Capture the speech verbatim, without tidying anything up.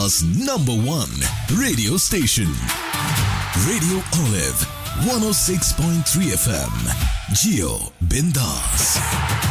India's number one radio station. Radio Olive one oh six point three F M. Geo Bindas.